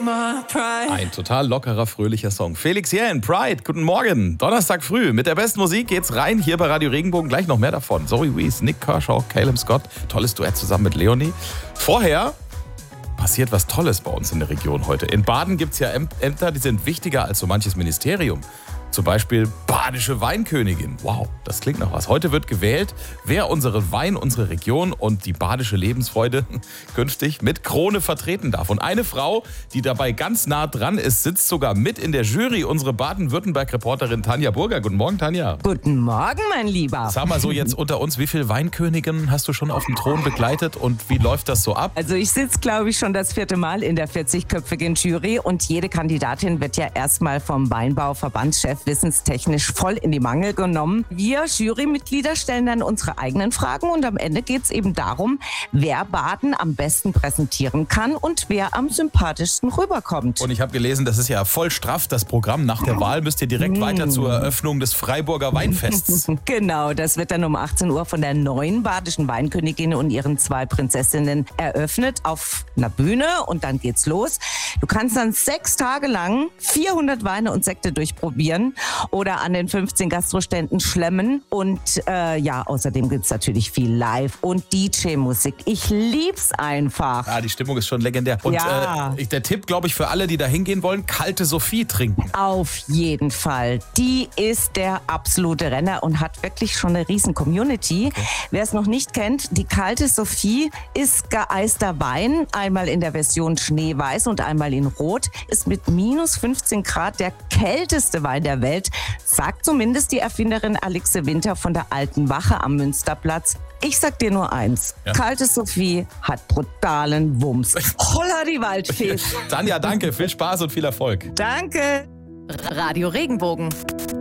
Ein total lockerer, fröhlicher Song. Felix Jähn, Pride, guten Morgen. Donnerstag früh. Mit der besten Musik geht's rein hier bei Radio Regenbogen. Gleich noch mehr davon. Zoe Wees, Nick Kershaw, Caleb Scott. Tolles Duett zusammen mit Leonie. Vorher passiert was Tolles bei uns in der Region heute. In Baden gibt's ja Ämter, die sind wichtiger als so manches Ministerium. Zum Beispiel Badische Weinkönigin. Wow, das klingt nach was. Heute wird gewählt, wer unsere Region und die badische Lebensfreude künftig mit Krone vertreten darf. Und eine Frau, die dabei ganz nah dran ist, sitzt sogar mit in der Jury. Unsere Baden-Württemberg-Reporterin Tanja Burger. Guten Morgen, Tanja. Guten Morgen, mein Lieber. Sag mal so jetzt unter uns, wie viele Weinköniginnen hast du schon auf dem Thron begleitet und wie läuft das so ab? Also ich sitze, glaube ich, schon das 4. Mal in der 40-köpfigen Jury und jede Kandidatin wird ja erstmal vom Weinbauverbandschef wissenstechnisch voll in die Mangel genommen. Wir Jurymitglieder stellen dann unsere eigenen Fragen und am Ende geht es eben darum, wer Baden am besten präsentieren kann und wer am sympathischsten rüberkommt. Und ich habe gelesen, das ist ja voll straff, das Programm. Nach der Wahl müsst ihr direkt weiter zur Eröffnung des Freiburger Weinfests. Genau, das wird dann um 18 Uhr von der neuen badischen Weinkönigin und ihren 2 Prinzessinnen eröffnet auf einer Bühne und dann geht's los. Du kannst dann 6 Tage lang 400 Weine und Sekte durchprobieren oder an den 15 Gastroständen schlemmen und außerdem gibt's natürlich viel Live- und DJ-Musik. Ich lieb's einfach. Ja, die Stimmung ist schon legendär. Und der Tipp, glaube ich, für alle, die da hingehen wollen, kalte Sophie trinken. Auf jeden Fall. Die ist der absolute Renner und hat wirklich schon eine riesen Community. Okay. Wer es noch nicht kennt, die kalte Sophie ist geeister Wein, einmal in der Version Schneeweiß und einmal in Rot, ist mit minus 15 Grad der kälteste Wein der Welt, sagt zumindest die Erfinderin Alixe Winter von der Alten Wache am Münsterplatz. Ich sag dir nur eins, kalte Sophie hat brutalen Wumms. Holla die Waldfee. Tanja, danke, viel Spaß und viel Erfolg. Danke. Radio Regenbogen.